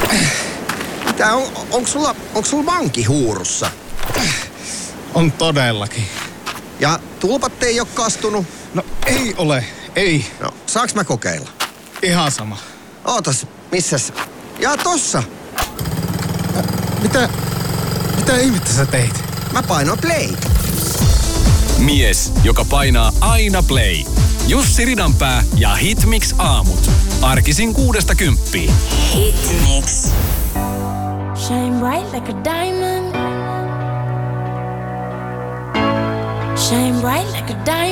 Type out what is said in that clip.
Onko sulla vanki huurussa? On todellakin. Ja tulpat ei ole kastunut? No ei ole, ei. No, saaks mä kokeilla? Ihan sama. Ootas, missäs? Ja tossa. Mitä ihmettä sä teit? Mä painoin play. Mies, joka painaa aina play. Jussi Ridanpää ja Hitmix aamut. Arkisin 6–10. Hitmix. Shine bright like a diamond. Shine bright like a diamond.